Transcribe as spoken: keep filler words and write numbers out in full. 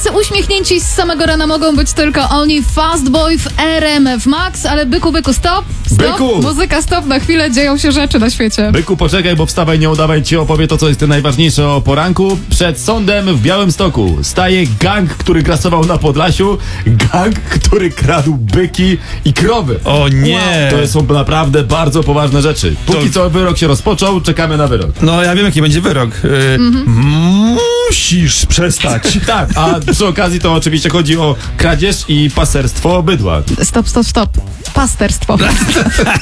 tacy uśmiechnięci z samego rana mogą być tylko oni. Fastboy w R M F Max, ale byku, byku, stop, stop. Byku! Muzyka, stop, na chwilę dzieją się rzeczy na świecie. Byku, poczekaj, bo wstawaj, nie udawaj, ci opowie to, co jest najważniejsze o poranku. Przed sądem w Białymstoku staje gang, który grasował na Podlasiu. Gang, który kradł byki i krowy. O nie! To są naprawdę bardzo poważne rzeczy. Póki To- co wyrok się rozpoczął, czekamy na wyrok. No ja wiem, jaki będzie wyrok. Yy, Musisz przestać. Tak, a przy okazji to oczywiście chodzi o kradzież i paserstwo bydła. Stop, stop, stop. Pasterstwo.